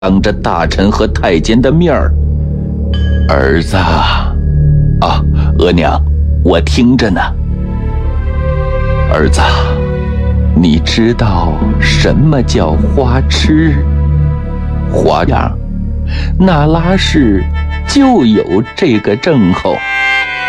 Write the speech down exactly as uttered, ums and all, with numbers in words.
当着大臣和太监的面儿，儿子啊，额娘，我听着呢。儿子，你知道什么叫花痴？花样，那拉氏就有这个症候。